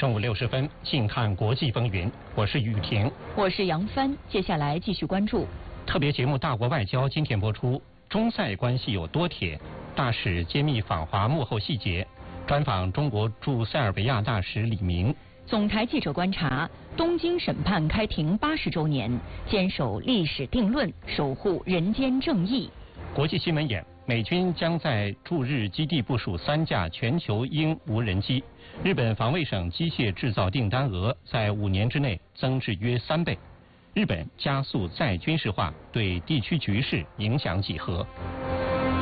正午60分，静看国际风云。我是雨婷， 我是杨帆。接下来继续关注特别节目《大国外交》，今天播出。中塞关系有多铁？大使揭秘访华幕后细节。专访中国驻塞尔维亚大使李明。 总台记者观察：东京审判开庭80周年，坚守历史定论，守护人间正义。 国际新闻眼：美军将在驻日基地部署3架全球鹰无人机。日本防卫省机械制造订单额在5年之内增至约3倍。日本加速再军事化，对地区局势影响几何？